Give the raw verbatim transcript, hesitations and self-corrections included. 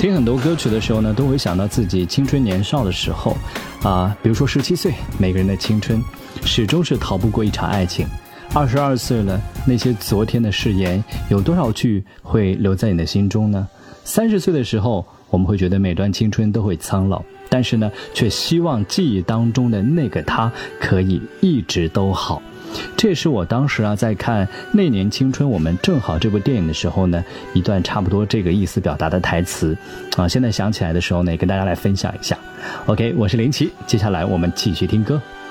听很多歌曲的时候呢，都会想到自己青春年少的时候啊，比如说十七岁，每个人的青春始终是逃不过一场爱情。二十二岁了，那些昨天的誓言，有多少句会留在你的心中呢？三十岁的时候，我们会觉得每段青春都会苍老，但是呢，却希望记忆当中的那个他可以一直都好。这也是我当时啊在看《那年青春我们正好》这部电影的时候呢，一段差不多这个意思表达的台词啊，现在想起来的时候呢，也跟大家来分享一下。OK， 我是林奇，接下来我们继续听歌。